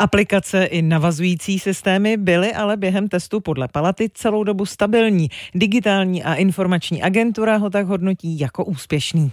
Aplikace i navazující systémy byly ale během testu podle Palaty celou dobu stabilní. Digitální a informační agentura ho tak hodnotí jako úspěšný.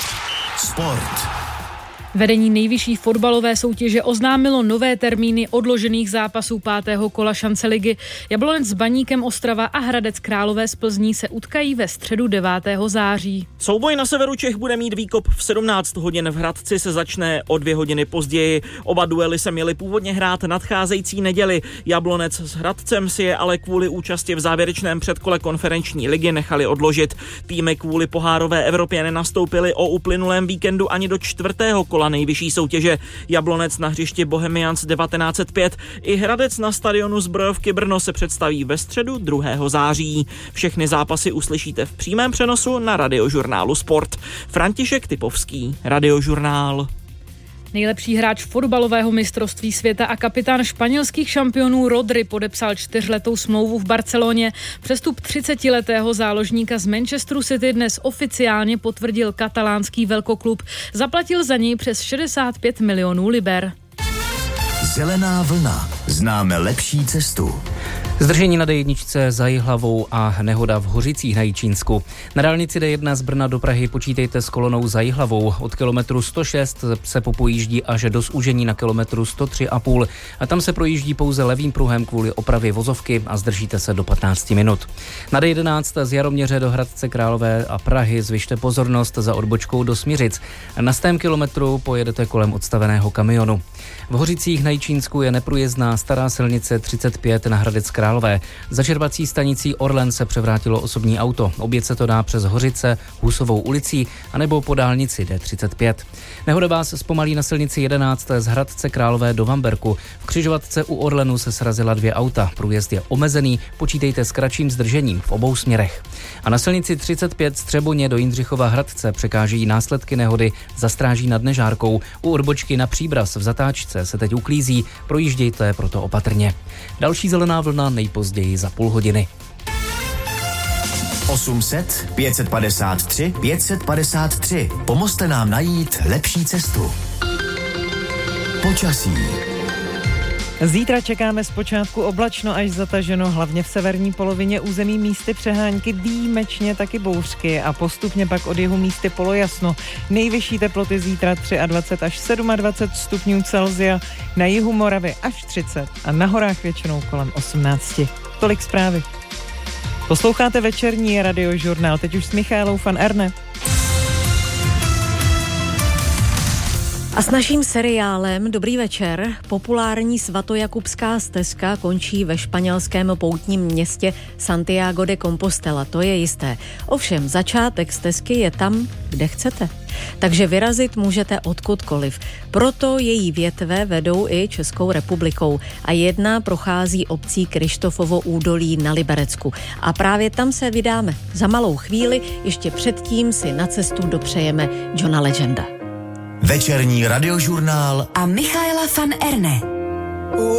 Sport. Vedení nejvyšší fotbalové soutěže oznámilo nové termíny odložených zápasů 5. kola šance ligy. Jablonec s Baníkem Ostrava a Hradec Králové z Plzní se utkají ve středu 9. září. Souboj na severu Čech bude mít výkop v 17 hodin. V Hradci se začne o 2 hodiny později. Oba duely se měly původně hrát nadcházející neděli. Jablonec s Hradcem si je ale kvůli účasti v závěrečném předkole konferenční ligy nechali odložit. Týmy kvůli pohárové Evropě nenastoupily o uplynulém víkendu ani do 4. kola nejvyšší soutěže. Jablonec na hřišti Bohemians 1905 i Hradec na stadionu Zbrojovky Brno se představí ve středu 2. září. Všechny zápasy uslyšíte v přímém přenosu na Radiožurnálu Sport. František Typovský, Radiožurnál. Nejlepší hráč fotbalového mistrovství světa a kapitán španělských šampionů Rodri podepsal 4letou smlouvu v Barceloně. Přestup 30letého záložníka z Manchesteru City dnes oficiálně potvrdil katalánský velkoklub. Zaplatil za něj přes 65 milionů liber. Zelená vlna. Známe lepší cestu. Zdržení na D1 za Jihlavou a nehoda v Hořicích na Jičínsku. Na dálnici D1 z Brna do Prahy počítejte s kolonou za Jihlavou. Od kilometru 106 se popojíždí až do zúžení na kilometru 103,5 a tam se projíždí pouze levým pruhem kvůli opravě vozovky a zdržíte se do 15 minut. Na D11 z Jaroměře do Hradce Králové a Prahy zvyšte pozornost za odbočkou do Smiřic. Na 100 kilometru pojedete kolem odstaveného kamionu. V Hořicích na Jičínsku je neprůjezdná stará silnice 35 na Hradec Králové. Za čerpací stanicí Orlen se převrátilo osobní auto. Objet se to dá přes Hořice, Husovou ulicí anebo po dálnici D35. Nehoda vás zpomalí na silnici 11 z Hradce Králové do Vamberku. V křižovatce u Orlenu se srazila 2 auta. Průjezd je omezený, počítejte s kratším zdržením v obou směrech. A na silnici 35 z Třeboně do Jindřichova Hradce překáží následky nehody za Stráží nad Nežárkou. U odbočky na Příbraz v zatáčce se teď uklízí, projíždějte proto opatrně. Další zelená vlna nejpozději za půl hodiny. 800 553 553. Pomozte nám najít lepší cestu. Počasí. Zítra čekáme zpočátku oblačno až zataženo, hlavně v severní polovině území místy přehánky, výjimečně taky bouřky a postupně pak od jihu místy polojasno. Nejvyšší teploty zítra 23 až 27 stupňů Celsia, na jihu Moravy až 30 a na horách většinou kolem 18. Tolik zprávy. Posloucháte večerní Radiožurnál, teď už s Michaelou van Erne. A s naším seriálem Dobrý večer. Populární svatojakubská stezka končí ve španělském poutním městě Santiago de Compostela, to je jisté. Ovšem začátek stezky je tam, kde chcete. Takže vyrazit můžete odkudkoliv. Proto její větve vedou i Českou republikou a jedna prochází obcí Kryštofovo údolí na Liberecku. A právě tam se vydáme. Za malou chvíli, ještě předtím si na cestu dopřejeme Johna Legenda. Večerní Radiožurnál a Michaela van Erne.